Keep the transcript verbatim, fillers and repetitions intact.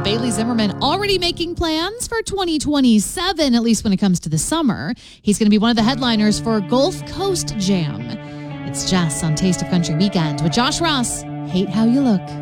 Bailey Zimmerman already making plans for twenty twenty-seven, at least when it comes to the summer. He's going to be one of the headliners for Gulf Coast Jam. It's Jess on Taste of Country Weekend with Josh Ross. Hate How You Look.